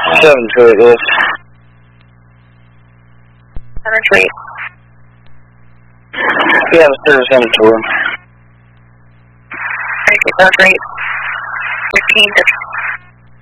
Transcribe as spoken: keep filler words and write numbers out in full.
Seven to it, yes. Seven to eight. Yeah, I'm still seven to it. Thank you, seven to eight. Fifteen to